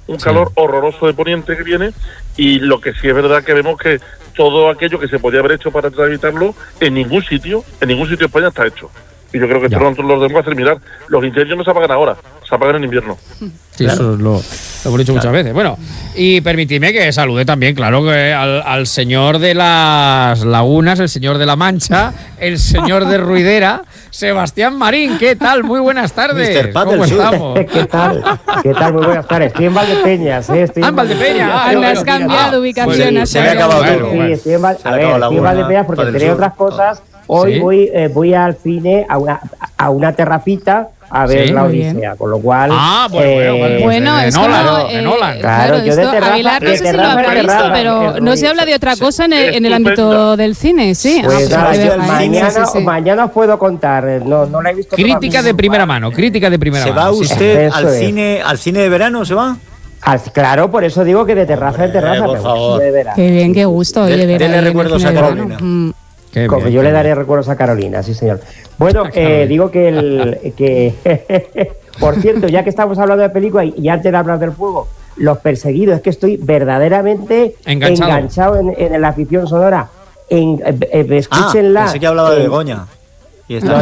un calor horroroso de poniente que viene, y lo que sí es verdad que vemos que todo aquello que se podía haber hecho para evitarlo, en ningún sitio de España está hecho. Y yo creo que esto lo debemos hacer mirar. Los incendios no se apagan ahora, se apagan en invierno. Sí, claro. Eso lo hemos dicho muchas veces. Bueno, y permitidme que salude también, claro, que al señor de las lagunas, el señor de la Mancha, el señor de Ruidera, Sebastián Marín. ¿Qué tal? Muy buenas tardes. ¿Cómo estamos? ¿Qué tal? ¿Qué tal? Muy buenas tardes. Estoy en Valdepeñas, ¿eh? En Valdepeñas. Has cambiado de ubicación. Se me ha acabado todo. Sí, estoy en Valdepeñas porque entre otras cosas, hoy voy al cine a una terracita a ver la Odisea, con lo cual... bueno, es de Nolan. Claro, yo de terraza... Aguilar, no sé si lo habrá visto, pero no se habla de otra cosa en el ámbito del cine, sí. Pues mañana os puedo contar, no la he visto. Crítica de primera mano. ¿Se va usted al cine de verano, se va? Claro, por eso digo que de terraza, por favor. Qué bien, qué gusto. Dele recuerdos a Carolina. Como yo le daré recuerdos a Carolina, sí señor. Bueno, digo que por cierto, ya que estamos hablando de películas y antes de hablar del fuego, Los Perseguidos, es que estoy verdaderamente enganchado en la afición sonora. Escúchenla. Pensé que hablaba de Begoña. No.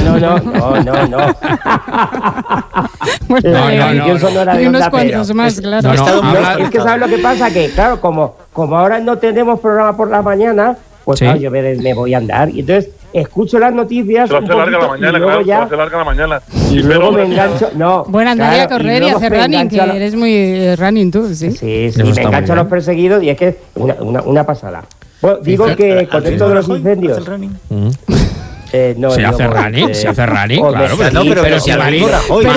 La afición sonora de Onda Pera. Más, claro. Es que ¿sabes lo que pasa? Que claro, como ahora no tenemos programa por la mañana, pues claro, yo me voy a andar. Y entonces escucho las noticias. Se hace larga la mañana, claro. Y luego me engancho. Bueno, andaría a correr y hacer running, que eres muy running tú, ¿sí? Sí, me engancho a Los Perseguidos y es que es una pasada. Bueno, digo que con esto de los incendios. Se hace running, claro. Pero si Marín,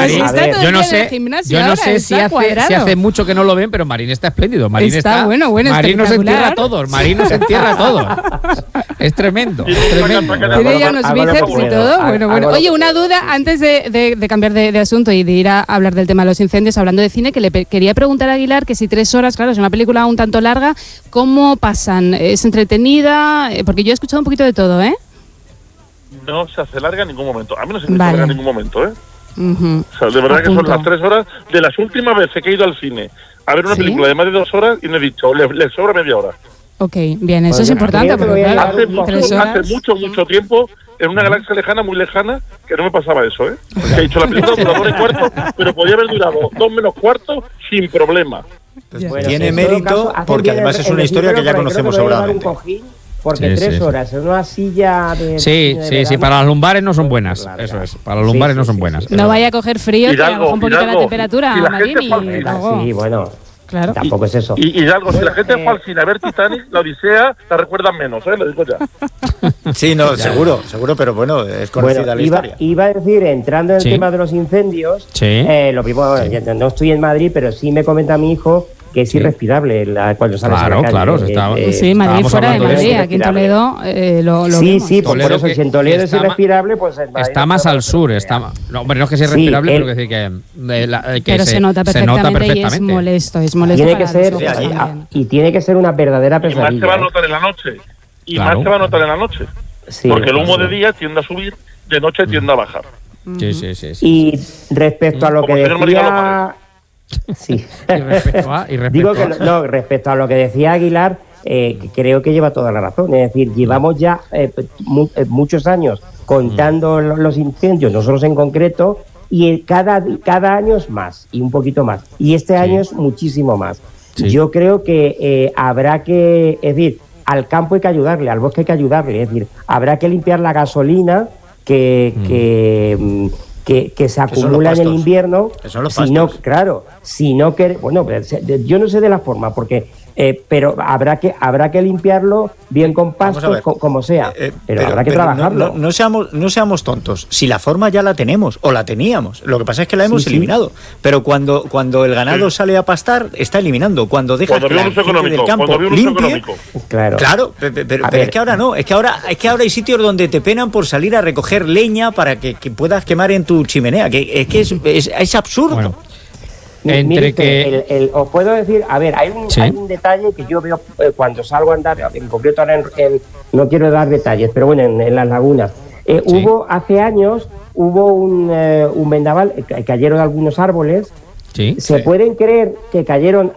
yo no sé si hace mucho que no lo ven, pero Marín está espléndido. Marín nos entierra a todos. Marín nos entierra a todos. Es tremendo. Tiene ya unos bíceps y todo. Bueno. Oye, una duda antes de cambiar de asunto y de ir a hablar del tema de los incendios, hablando de cine, que le quería preguntar a Aguilar que si 3 horas, claro, es una película un tanto larga, ¿cómo pasan? ¿Es entretenida? Porque yo he escuchado un poquito de todo, ¿eh? No se hace larga en ningún momento. A mí no se me hace larga en ningún momento, ¿eh? O sea, de verdad que son las 3 horas de las últimas veces que he ido al cine a ver una película de más de 2 horas y me he dicho, le sobra media hora. Ok, bien, eso es importante porque hace mucho tiempo, en una galaxia lejana, muy lejana, que no me pasaba eso, ¿eh? Que he dicho, la película dura 2 horas y cuarto, pero podía haber durado 2 menos cuarto sin problema. Pues tiene mérito porque además es una historia que ya conocemos seguramente. Porque 3 horas en una silla de... Sí, para las lumbares no son buenas. Claro. Eso es, para las lumbares no son buenas. No vaya a coger frío, que baja un poquito la temperatura, Marín, Sí, bueno... Claro. Tampoco es eso. Y algo, si la gente fue al cine a ver Titanic, la Odisea la recuerdan menos, lo digo ya. Sí, no, seguro, pero bueno, es conocida la historia. Iba a decir, entrando en el tema de los incendios, lo mismo, no estoy en Madrid, pero sí me comenta mi hijo que es irrespirable cuando sales a la calle. Claro, sí, Madrid fuera de Madrid, aquí en Toledo lo vemos. Sí, por eso, si en Toledo es irrespirable, pues en Madrid está más al sur, no es que sea irrespirable, pero que decir que pero se nota perfectamente y es molesto tiene que ser, y tiene que ser una verdadera pesadilla. Y más se va a notar en la noche. Sí, porque el humo de día tiende a subir, de noche tiende a bajar. Sí. Y respecto a lo que decía... Sí. Respecto a lo que decía Aguilar, creo que lleva toda la razón. Es decir, llevamos ya muchos años contando los incendios, nosotros en concreto, y cada año es más, y un poquito más. Y este año es muchísimo más. Sí. Yo creo que habrá que, es decir, al campo hay que ayudarle, al bosque hay que ayudarle. Es decir, habrá que limpiar la gasolina que se acumula en el invierno. Yo no sé de la forma, porque pero habrá que limpiarlo bien con pastos, como sea, pero habrá que trabajarlo. No seamos tontos. Si la forma ya la tenemos o la teníamos, lo que pasa es que la hemos eliminado. Pero cuando el ganado sale a pastar, está eliminando. Cuando deja que la gente del campo limpie, claro, pero es que ahora no. Es que ahora hay sitios donde te penan por salir a recoger leña para que puedas quemar en tu chimenea. Que es absurdo. Bueno. Os puedo decir, a ver, hay un detalle que yo veo cuando salgo a andar, en concreto ahora no quiero dar detalles, pero bueno, en las lagunas. Hace años hubo un vendaval, cayeron algunos árboles. ¿Se pueden creer que cayeron